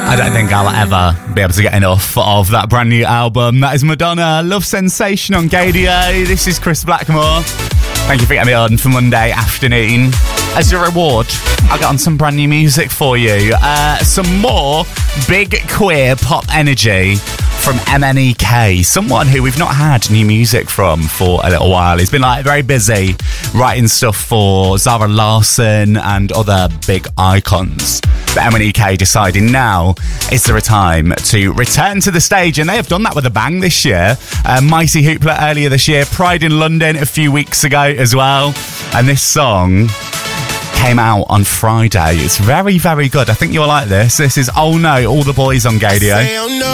I don't think I'll ever be able to get enough of that brand new album. That is Madonna, Love Sensation on Gaydio. This is Chris Blackmore. Thank you for getting me on for Monday afternoon. As a reward, I'll get on some brand new music for you. Some more big queer pop energy from MNEK, someone who we've not had new music from for a little while. He's been very busy writing stuff for Zara Larsson and other big icons. But MNEK deciding now is the time to return to the stage, and they have done that with a bang this year. Mighty Hoopla earlier this year, Pride in London a few weeks ago as well, and this song came out on Friday. It's very, very good. I think you'll like this. This is Oh No, All the Boys on Gaydio.